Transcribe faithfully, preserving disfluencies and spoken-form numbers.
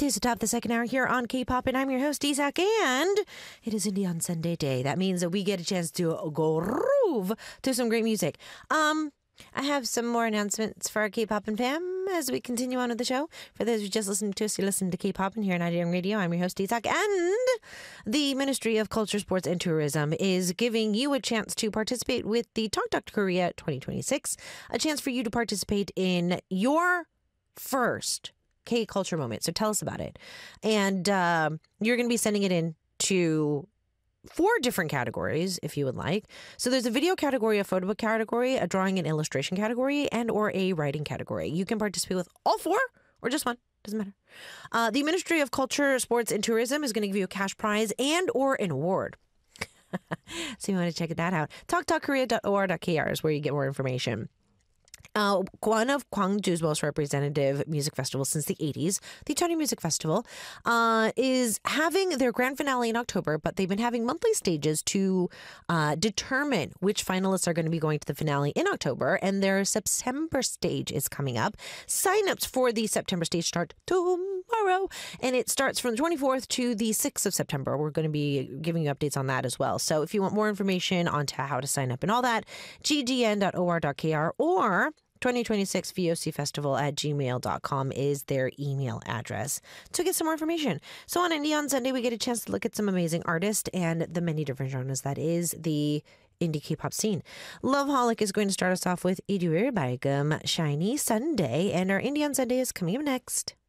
is the top of the second hour here on K-Pop, and I'm your host, Isak, and it is Indie on Sunday day. That means that we get a chance to go groove to some great music. Um, I have some more announcements for our K-Pop and fam as we continue on with the show. For those who just listened to us, you listen to K-Pop and here on Young Radio. I'm your host, Isak, and the Ministry of Culture, Sports, and Tourism is giving you a chance to participate with the Talk Talk Korea twenty twenty-six, a chance for you to participate in your first K-culture moment. So tell us about it. And uh, you're going to be sending it in to four different categories, if you would like. So there's a video category, a photo book category, a drawing and illustration category, and or a writing category. You can participate with all four or just one. Doesn't matter. Uh, the Ministry of Culture, Sports, and Tourism is going to give you a cash prize and or an award. So you want to check that out. talk talk korea dot o r dot k r is where you get more information. Uh, one of Gwangju's most representative music festivals since the eighties, the Cheonju Music Festival, uh, is having their grand finale in October, but they've been having monthly stages to uh, determine which finalists are going to be going to the finale in October, and their September stage is coming up. Sign-ups for the September stage start tomorrow, and it starts from the twenty-fourth to the sixth of September. We're going to be giving you updates on that as well. So if you want more information on to how to sign up and all that, g d n dot o r dot k r or twenty twenty-six V O C Festival at gmail dot com is their email address to get some more information. So on Indie on Sunday, we get a chance to look at some amazing artists and the many different genres that is the indie K-pop scene. Loveholic is going to start us off with 일요일 밝음 Shiny Sunday, and our Indie on Sunday is coming up next.